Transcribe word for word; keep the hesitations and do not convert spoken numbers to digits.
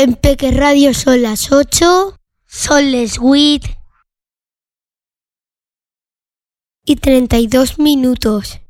En Peque Radio son las ocho, son les huit y treinta y dos minutos.